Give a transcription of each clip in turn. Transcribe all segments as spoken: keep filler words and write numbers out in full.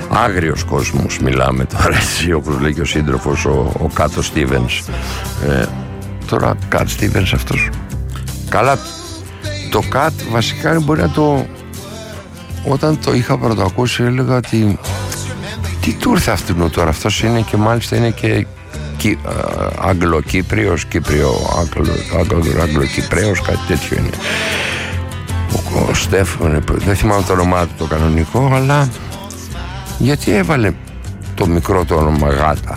άγριος κόσμος μιλάμε τώρα, έτσι, όπως λέει και ο σύντροφος ο, ο Κάτο Στίβενς. ε, Τώρα Κατ Στίβενς αυτός, καλά, το Κατ βασικά μπορεί να το, όταν το είχα πρωτοακούσει έλεγα ότι τι του ήρθε αυτού τώρα, αυτός είναι και μάλιστα είναι και Κι, Αγγλοκύπριος, Κύπριο, Αγγλοκυπρέος, κάτι τέτοιο είναι. Ο, ο Στέφαν, δεν θυμάμαι το όνομά του το κανονικό, αλλά γιατί έβαλε το μικρό το όνομα Γάτα?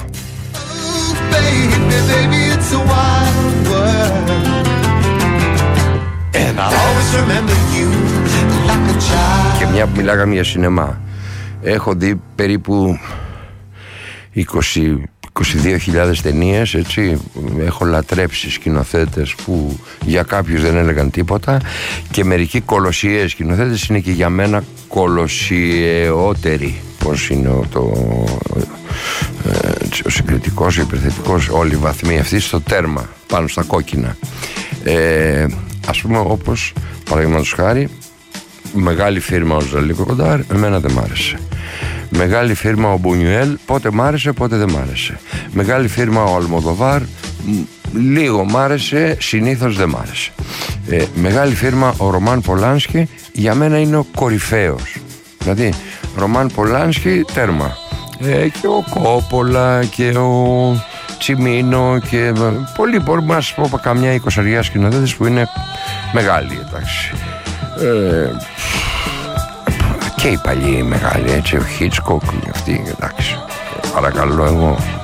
Και μια που μιλάγαμε για σινεμά, έχω δει περίπου είκοσι είκοσι δύο χιλιάδες ταινίες, έτσι. Έχω λατρέψει σκηνοθέτες που για κάποιους δεν έλεγαν τίποτα, και μερικοί κολοσιαίοι σκηνοθέτες είναι και για μένα κολοσιαιότεροι. Πώς είναι ο, το, ε, ο συγκριτικός, ο υπερθετικός, όλοι οι βαθμοί αυτοί στο τέρμα, πάνω στα κόκκινα. Ε, ας πούμε, όπως παραδείγματος χάρη, μεγάλη φίρμα ο Ζαλί Κοκοντάρ, εμένα δεν μ' άρεσε. Μεγάλη φίρμα ο Μπουνιουέλ, πότε μ' άρεσε, πότε δεν μ' άρεσε. Μεγάλη φίρμα ο Αλμοδοβάρ, λίγο μ' άρεσε, συνήθως δεν μ' άρεσε. Ε, μεγάλη φίρμα ο Ρωμάν Πολάνσκι, για μένα είναι ο κορυφαίος. Δηλαδή, Ρωμάν Πολάνσκι, τέρμα. Ε, και ο Κόπολα και ο Τσιμίνο και πολλοί, μπορούμε να σας πω καμιά εικοσαριά σκηνοθέτες που είναι μεγάλοι, εντάξει. Ε, και οι παλιοί μεγάλοι, έτσι, ο Χίτσκοκ, αυτοί, εντάξει. Παρακαλώ, εγώ